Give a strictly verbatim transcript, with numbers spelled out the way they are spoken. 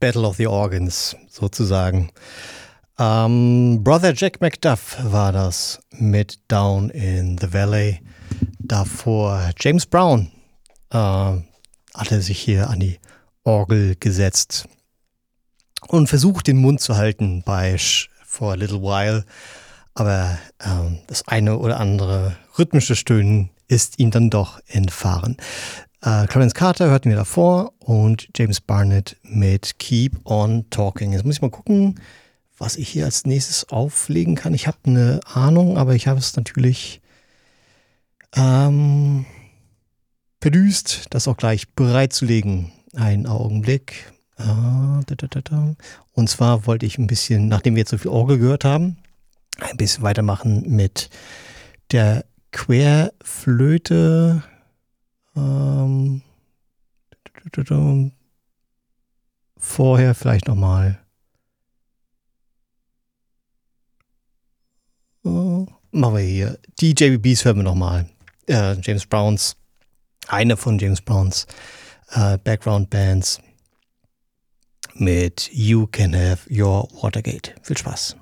Battle of the Organs sozusagen. Ähm, Brother Jack Macduff war das mit Down in the Valley. Davor James Brown äh, hatte sich hier an die Orgel gesetzt und versucht, den Mund zu halten bei Sh for a Little While. Aber ähm, das eine oder andere rhythmische Stöhnen ist ihm dann doch entfahren. Äh, Clarence Carter hörten wir davor und James Barnett mit Keep on Talking. Jetzt muss ich mal gucken, was ich hier als nächstes auflegen kann. Ich habe eine Ahnung, aber ich habe es natürlich ähm, verdüst, das auch gleich bereitzulegen. Einen Augenblick. Ah, da, da, da, da. Und zwar wollte ich ein bisschen, nachdem wir jetzt so viel Orgel gehört haben, ein bisschen weitermachen mit der Querflöte. Ähm, da, da, da, da. Vorher vielleicht nochmal. Oh, machen wir hier. Die J B Bs hören wir nochmal. Äh, James Browns, eine von James Browns äh, Background Bands mit You Can Have Your Watergate. Viel Spaß.